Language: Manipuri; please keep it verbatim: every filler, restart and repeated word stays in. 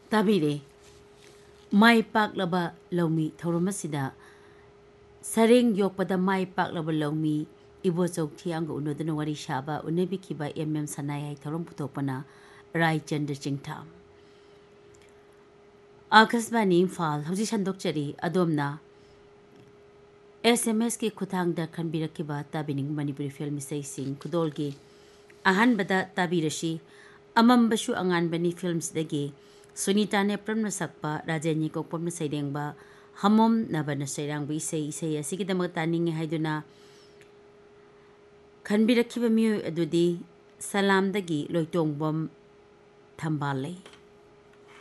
ताबीरे माई पाकलबा लौमी थौरमसिदा सरेंग योकपदा माई पाकलबा लौमी इबोचौ थियांग उनोदन वारी शाबा उनेबिखिबा एम एम सनाई high थौरम पुथोकपना Raichandra चिंगथाम Akashvani Imphal हौजी संदोकचरी अदोमना S M S की खुथांगदा खनबिरकिबा ताबिनिंग मणिपुरी फिल्म इसैसिंग खुदोलगी अहानबदा ताबिरशी अमम्बशु अंगानबनी फिल्म्सदगी सुनीता नेप्रमन सकपा राजेनी कोकपमन सैरेंगबा हमोम नबन सैरांगबु इसै इसै असिगिदमक तानिंगे हाइदुना खनबिरकिबा मियोय अदुदी सलामदगी लोइतोंगबम थंबालै।